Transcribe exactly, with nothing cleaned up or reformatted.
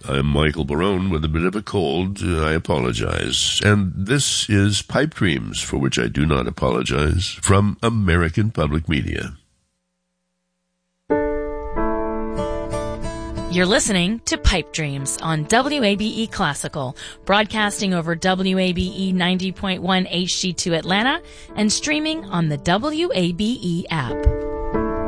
I'm Michael Barone with a bit of a cold. Uh, I apologize. And this is Pipe Dreams, for which I do not apologize, from American Public Media. You're listening to Pipe Dreams on W A B E Classical, broadcasting over W A B E ninety point one H D two Atlanta and streaming on the W A B E app.